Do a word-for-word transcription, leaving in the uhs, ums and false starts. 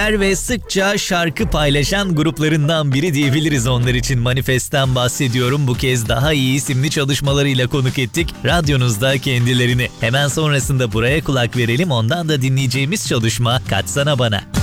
popüler ve sıkça şarkı paylaşan gruplarından biri diyebiliriz onlar için. Manifest'ten bahsediyorum. Bu kez Daha İyi isimli çalışmalarıyla konuk ettik radyonuzda kendilerini. Hemen sonrasında buraya kulak verelim. Ondan da dinleyeceğimiz çalışma Kaçsana Bana.